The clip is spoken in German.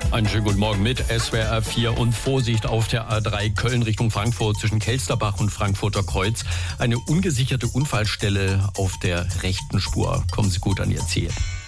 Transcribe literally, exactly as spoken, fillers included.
Einen schönen guten Morgen mit S W R vier und Vorsicht auf der A drei Köln Richtung Frankfurt zwischen Kelsterbach und Frankfurter Kreuz. Eine ungesicherte Unfallstelle auf der rechten Spur. Kommen Sie gut an Ihr Ziel.